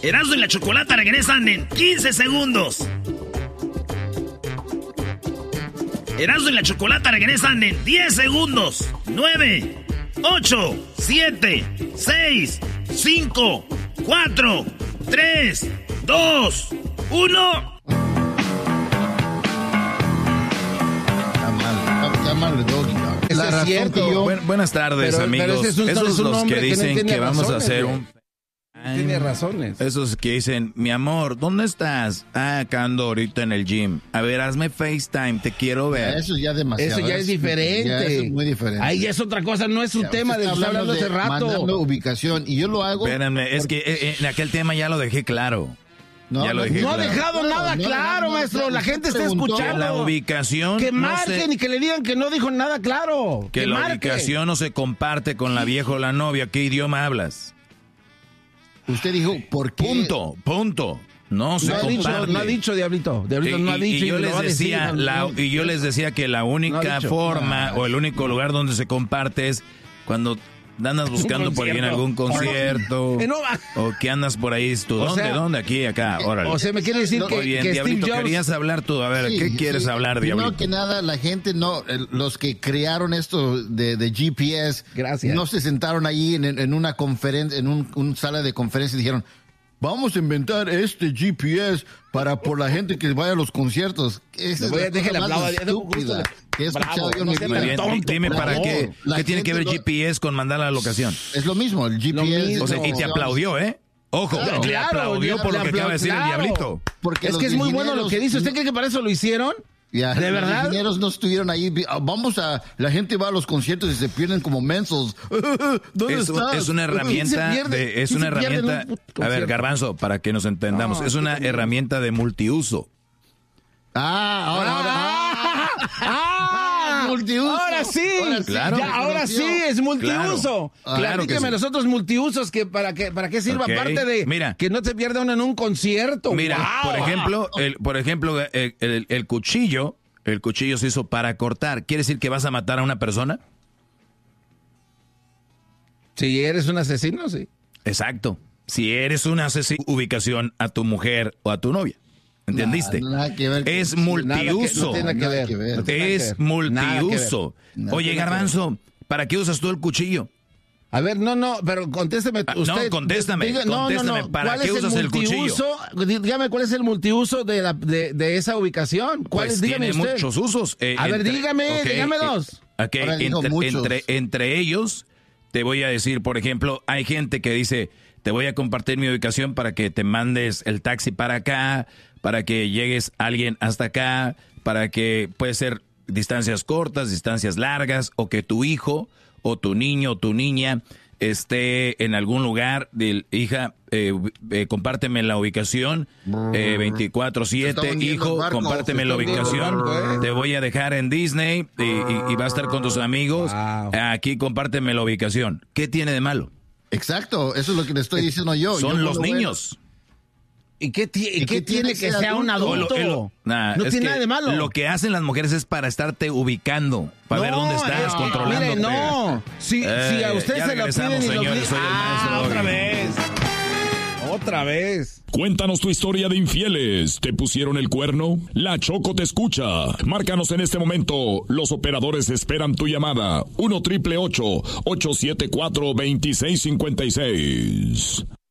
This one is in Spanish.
Erasmo y la Chocolata regresan en 15 segundos. Erasmo y la Chocolata regresan en 10 segundos. 9, 8, 7, 6, 5, 4, 3, 2, 1. Está mal, Doggy. Eso es cierto. Buenas tardes, amigos. Pero esos un los que no dicen que vamos a hacer un... Tiene razones. Esos que dicen, mi amor, ¿dónde estás? Acá ando ahorita en el gym. A ver, hazme FaceTime, te quiero ver. Eso ya es demasiado. Eso ya es diferente. Ya es muy diferente. Ahí ya es otra cosa, no es un tema de que está hablando hace rato. Mandando ubicación, y yo lo hago. Espérenme, es que en aquel tema ya lo dejé claro. No ha dejado nada claro, maestro. La gente está escuchando. La ubicación. Que marquen y que le digan que no dijo nada claro. Que la ubicación no se comparte con la vieja o la novia. ¿Qué idioma hablas? Usted dijo, ¿por qué? Punto. No se comparte. No ha dicho, Diablito. Diablito no ha dicho. Y yo les decía que la única forma o el único lugar donde se comparte es cuando andas buscando por ahí en algún concierto. O que andas por ahí. ¿Tú dónde? Aquí, acá. Órale. O sea, me quiere decir que Diablito, Steve Jobs... querías hablar tú. A ver, ¿qué quieres hablar, Diablito? Primero que nada, la gente los que crearon esto de GPS, gracias, no se sentaron ahí en una conferencia, en un sala de conferencia y dijeron, vamos a inventar este GPS por la gente que vaya a los conciertos. Déjale hablar. Dime para qué. ¿Qué tiene que ver GPS con mandar la locación? Es lo mismo, el GPS. O sea, y te aplaudió, ¿eh? Ojo, le aplaudió por lo que acaba de decir el Diablito. Porque es que es muy bueno lo que dice. ¿Usted cree que para eso lo hicieron? Ya, ¿de verdad? Los ingenieros no estuvieron ahí. La gente va a los conciertos y se pierden como mensos. ¿Dónde estás? Es una herramienta a ver, Garbanzo, para que nos entendamos, es una herramienta de multiuso. Multiuso. Ahora sí. Claro. Ahora sí es multiuso. Claro que sí. Los otros multiusos que para qué sirva, aparte de que no te pierda uno en un concierto. Mira, por ejemplo, el cuchillo se hizo para cortar. ¿Quiere decir que vas a matar a una persona? Si eres un asesino, sí. Exacto. Si eres un asesino, ubicación a tu mujer o a tu novia. ¿Entendiste? Nada que ver. Es multiuso. Es multiuso. Oye, Garbanzo, ¿para qué usas tú el cuchillo? A ver, pero contésteme usted. No, contéstame. ¿Para qué usas el cuchillo? Dígame cuál es el multiuso de esa ubicación. Pues dígame tiene usted. Muchos usos. A ver, dígame dos. Entre ellos, te voy a decir, por ejemplo, hay gente que dice, te voy a compartir mi ubicación para que te mandes el taxi para acá, para que llegues alguien hasta acá, para que puede ser distancias cortas, distancias largas, o que tu hijo o tu niño o tu niña esté en algún lugar. Hija, compárteme la ubicación, 24/7, hijo, compárteme la ubicación, te voy a dejar en Disney y va a estar con tus amigos, aquí compárteme la ubicación. ¿Qué tiene de malo? Exacto, eso es lo que le estoy diciendo yo. Son los niños. ¿Y qué tiene que sea un adulto? No tiene nada de malo. Lo que hacen las mujeres es para estarte ubicando, para ver dónde estás, controlándote. Mire, si a usted se lo piden y señores, soy el maestro. Otra vez. Cuéntanos tu historia de infieles. ¿Te pusieron el cuerno? La Choco te escucha. Márcanos en este momento. Los operadores esperan tu llamada. 1-888-874-2656.